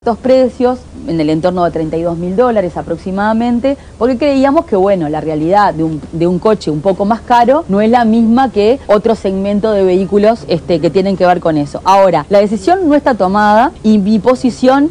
Estos precios en el entorno de $32.000 aproximadamente, porque creíamos que bueno, la realidad de un coche un poco más caro no es la misma que otro segmento de vehículos que tienen que ver con eso. Ahora, la decisión no está tomada y mi posición